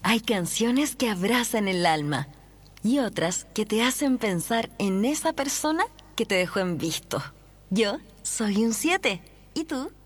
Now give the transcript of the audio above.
Hay canciones que abrazan el alma y otras que te hacen pensar en esa persona que te dejó en visto. Yo soy un 7. ¿Y tú?